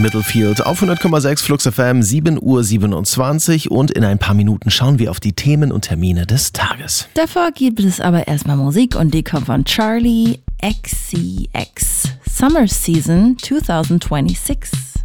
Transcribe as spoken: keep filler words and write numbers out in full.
Middlefield auf hundert Komma sechs Flux F M, sieben Uhr siebenundzwanzig und in ein paar Minuten schauen wir auf die Themen und Termine des Tages. Davor gibt es aber erstmal Musik und die kommt von Charlie X C X. Summer Season zwanzig sechsundzwanzig.